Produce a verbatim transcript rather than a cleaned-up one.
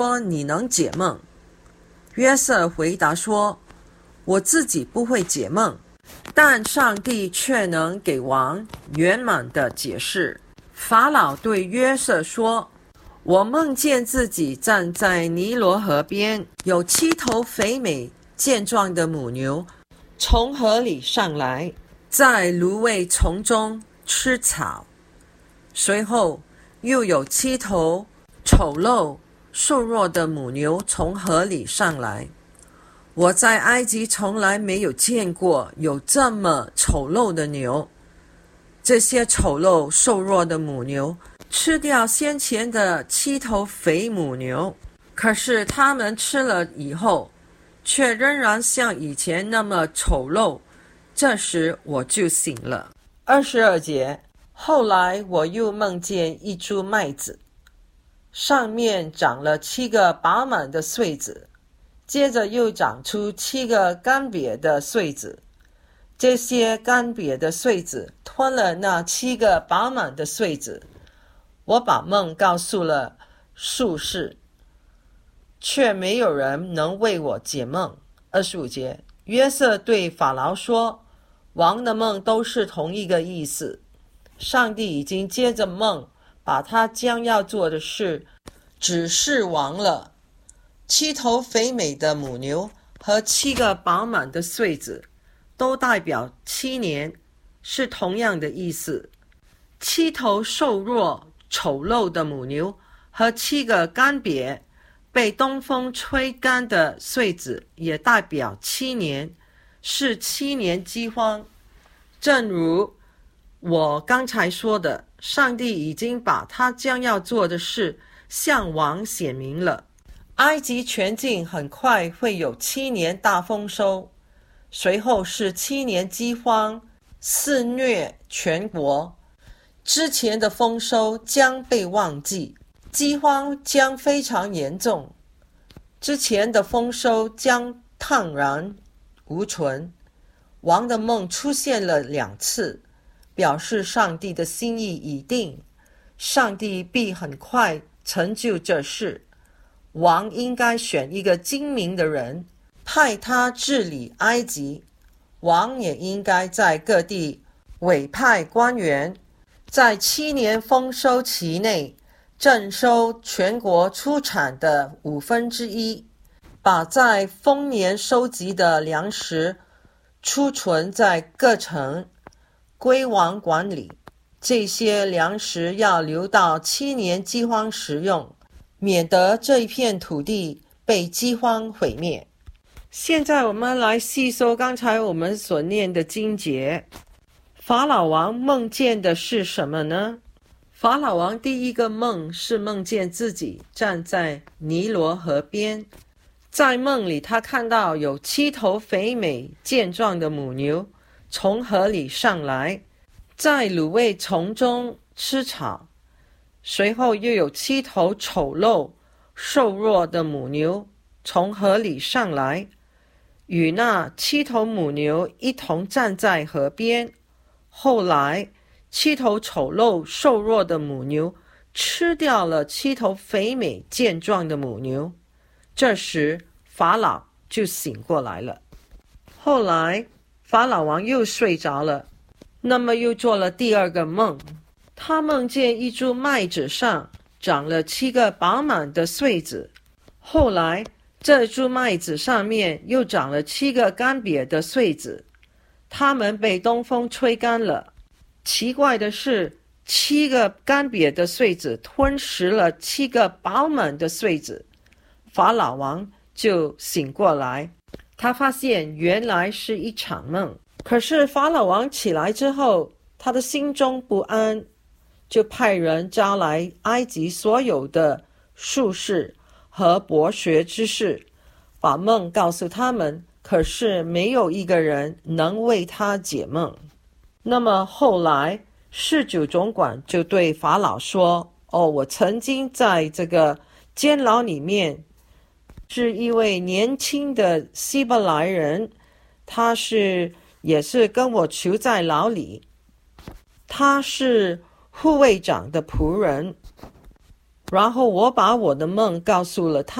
说你能解梦。约瑟回答说，我自己不会解梦，但上帝却能给王圆满的解释。法老对约瑟说，我梦见自己站在尼罗河边，有七头肥美健壮的母牛从河里上来，在芦苇丛中吃草。随后又有七头丑陋瘦弱的母牛从河里上来。我在埃及从来没有见过有这么丑陋的牛。这些丑陋瘦弱的母牛吃掉先前的七头肥母牛，可是它们吃了以后却仍然像以前那么丑陋。这时我就醒了。二十二节，后来我又梦见一株麦子，上面长了七个饱满的穗子，接着又长出七个干瘪的穗子，这些干瘪的穗子吞了那七个饱满的穗子。我把梦告诉了术士，却没有人能为我解梦。二十五节，约瑟对法老说，王的梦都是同一个意思。上帝已经接着梦把他将要做的事指示王了。七头肥美的母牛和七个饱满的穗子都代表七年，是同样的意思。七头瘦弱丑陋的母牛和七个干瘪被东风吹干的穗子也代表七年，是七年饥荒。正如我刚才说的，上帝已经把他将要做的事向王显明了。埃及全境很快会有七年大丰收，随后是七年饥荒肆虐全国。之前的丰收将被忘记，饥荒将非常严重，之前的丰收将荡然无存。王的梦出现了两次，表示上帝的心意已定，上帝必很快成就这事。王应该选一个精明的人，派他治理埃及。王也应该在各地委派官员，在七年丰收期内征收全国出产的五分之一，把在丰年收集的粮食储存在各城，归王管理。这些粮食要留到七年饥荒时用，免得这一片土地被饥荒毁灭。现在我们来细搜刚才我们所念的经节。法老王梦见的是什么呢？法老王第一个梦是梦见自己站在尼罗河边，在梦里他看到有七头肥美健壮的母牛从河里上来，在芦苇丛中吃草。随后又有七头丑陋瘦弱的母牛从河里上来，与那七头母牛一同站在河边。后来七头丑陋瘦弱的母牛吃掉了七头肥美健壮的母牛。这时法老就醒过来了。后来法老王又睡着了，那么又做了第二个梦。他梦见一株麦子上长了七个饱满的穗子，后来这株麦子上面又长了七个干瘪的穗子，它们被东风吹干了。奇怪的是，七个干瘪的穗子吞食了七个饱满的穗子。法老王就醒过来，他发现原来是一场梦。可是法老王起来之后，他的心中不安，就派人招来埃及所有的术士和博学之士，把梦告诉他们，可是没有一个人能为他解梦。那么后来侍酒总管就对法老说，哦，我曾经在这个监牢里面是一位年轻的希伯来人，他是也是跟我囚在牢里，他是护卫长的仆人。 然后我把我的梦告诉了他。